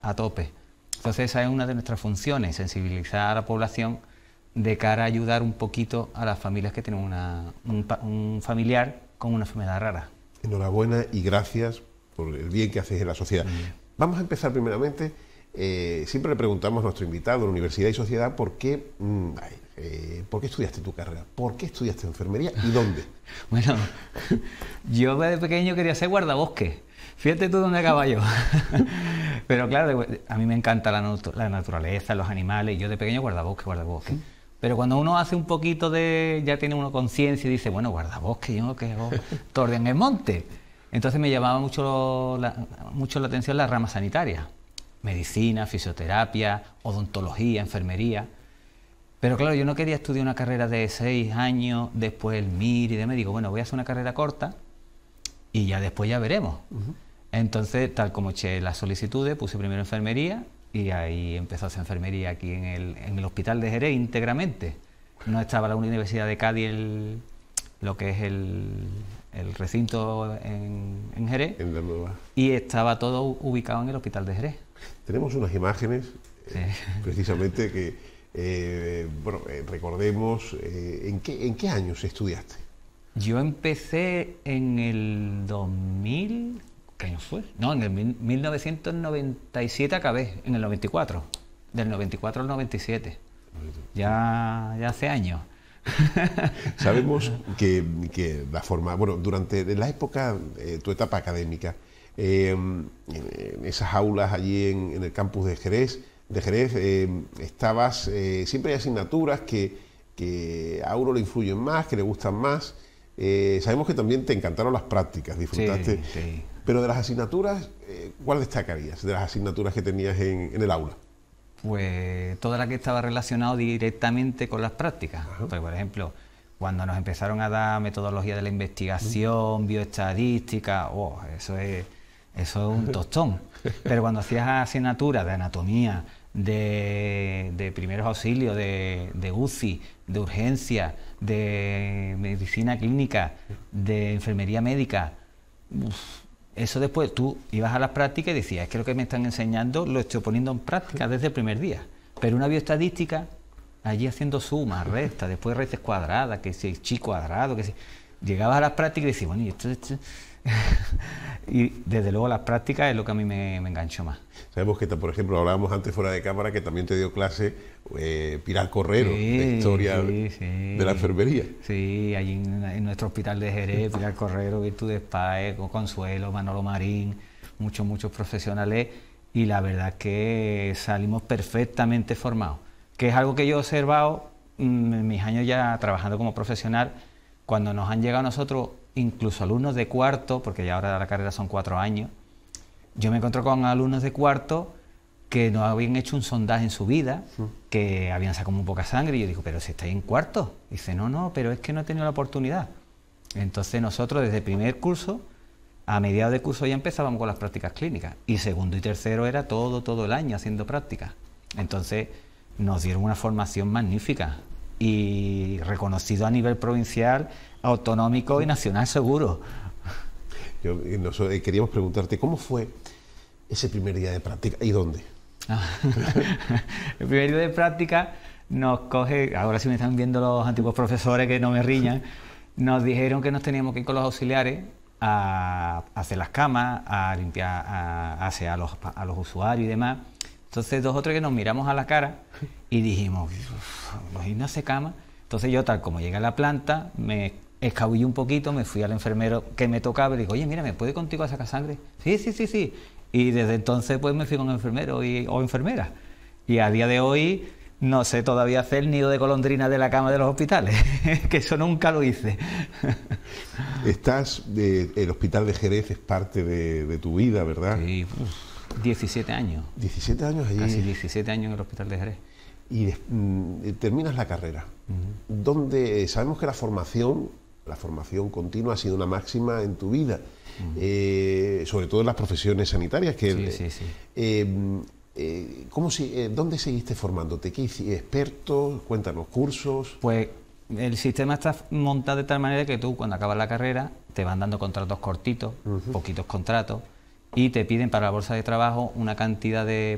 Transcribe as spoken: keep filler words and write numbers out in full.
a tope. Entonces esa es una de nuestras funciones, sensibilizar a la población de cara a ayudar un poquito a las familias que tienen una, un, un familiar con una enfermedad rara. Enhorabuena y gracias por el bien que haces en la sociedad. Mm. Vamos a empezar primeramente, eh, siempre le preguntamos a nuestro invitado en Universidad y Sociedad por qué, mmm, ay, eh, por qué estudiaste tu carrera, por qué estudiaste enfermería y dónde. Bueno, yo desde pequeño quería ser guardabosque. Fíjate tú dónde acaba yo. Pero claro, a mí me encanta la, nat la naturaleza, los animales, y yo de pequeño guardabosque, guardabosque. ¿Sí? Pero cuando uno hace un poquito de, ya tiene uno conciencia y dice, bueno, guardabosque, yo que hago torre en el monte. Entonces me llamaba mucho la, mucho la atención la rama sanitaria. Medicina, fisioterapia, odontología, enfermería. Pero claro, yo no quería estudiar una carrera de seis años, después el M I R y demás. Digo, bueno, voy a hacer una carrera corta y ya después ya veremos. Uh-huh. Entonces, tal como eché las solicitudes, puse primero enfermería y ahí empezó a hacer enfermería aquí en el, en el Hospital de Jerez íntegramente. No estaba la Universidad de Cádiz, el, lo que es el, el recinto en, en Jerez, en la nueva. Y estaba todo ubicado en el Hospital de Jerez. Tenemos unas imágenes, sí. eh, precisamente, que, eh, bueno, eh, recordemos, eh, ¿en qué, ¿en qué años estudiaste? Yo empecé en el dos mil... ¿Qué año fue? No, en el mil novecientos noventa y siete acabé, en el noventa y cuatro. Del noventa y cuatro al noventa y siete. Ya, ya hace años. Sabemos que, que la forma, bueno, durante la época, eh, tu etapa académica, eh, en, en esas aulas allí en, en el campus de Jerez, de Jerez eh, estabas, eh, siempre hay asignaturas que, que a uno le influyen más, que le gustan más. Eh, sabemos que también te encantaron las prácticas, disfrutaste. Sí, sí. Pero de las asignaturas, eh, ¿cuál destacarías de las asignaturas que tenías en, en el aula? Pues toda la que estaba relacionada directamente con las prácticas. Pues, por ejemplo, cuando nos empezaron a dar metodología de la investigación, bioestadística, oh, eso es, eso es un tostón. Pero cuando hacías asignaturas de anatomía, de, de primeros auxilios, de, de U C I, de urgencia, de medicina clínica, de enfermería médica, uf, eso después tú ibas a las prácticas y decías, es que lo que me están enseñando lo estoy poniendo en práctica desde el primer día. Pero una bioestadística, allí haciendo sumas, restas, después raíces cuadradas, que si chi cuadrado, que si... Llegabas a las prácticas y decías, bueno, y esto... esto... y desde luego las prácticas es lo que a mí me, me enganchó más. Sabemos que, por ejemplo, hablábamos antes fuera de cámara que también te dio clase eh, Pilar Correro, sí, de historia sí, sí. de la enfermería. Sí, allí en, en nuestro hospital de Jerez, Pilar Correro, Virtudes Páez, Consuelo, Manolo Marín, muchos, muchos profesionales, y la verdad es que salimos perfectamente formados, que es algo que yo he observado mmm, en mis años ya trabajando como profesional, cuando nos han llegado a nosotros incluso alumnos de cuarto, porque ya ahora la carrera son cuatro años, yo me encontré con alumnos de cuarto que no habían hecho un sondaje en su vida, sí. que habían sacado muy poca sangre, y yo digo, pero si estáis en cuarto. Y dice, no, no, pero es que no he tenido la oportunidad. Entonces nosotros desde el primer curso, a mediados de curso ya empezábamos con las prácticas clínicas, y segundo y tercero era todo, todo el año haciendo prácticas. Entonces nos dieron una formación magnífica, y reconocido a nivel provincial, autonómico y nacional seguro. Yo, nosotros, eh, queríamos preguntarte, ¿cómo fue ese primer día de práctica y dónde? El primer día de práctica nos coge, ahora sí me están viendo los antiguos profesores que no me riñan, nos dijeron que nos teníamos que ir con los auxiliares a, a hacer las camas, a limpiar, a, a asear a los, a los usuarios y demás. Entonces dos o tres que nos miramos a la cara y dijimos, los irnos a hacer cama. Entonces yo, tal como llegué a la planta, me escabullí un poquito, me fui al enfermero que me tocaba y le digo, oye, mira, ¿me puede contigo a sacar sangre? Sí, sí, sí, sí. Y desde entonces pues me fui con enfermero y, o enfermera. Y a día de hoy no sé todavía hacer el nido de golondrina de la cama de los hospitales, que eso nunca lo hice. Estás, de, el Hospital de Jerez es parte de, de tu vida, ¿verdad? Sí, diecisiete años. diecisiete años allí. Casi diecisiete años en el Hospital de Jerez. Y de, mm, terminas la carrera. Uh-huh. Donde sabemos que la formación, la formación continua ha sido una máxima en tu vida, uh-huh. eh, sobre todo en las profesiones sanitarias. Que, sí, sí, sí. Eh, eh, ¿cómo si, eh, ¿Dónde seguiste formándote? ¿Qué expertos? Cuéntanos, cursos. Pues el sistema está montado de tal manera que tú, cuando acabas la carrera, te van dando contratos cortitos, uh-huh. poquitos contratos, y te piden para la bolsa de trabajo una cantidad de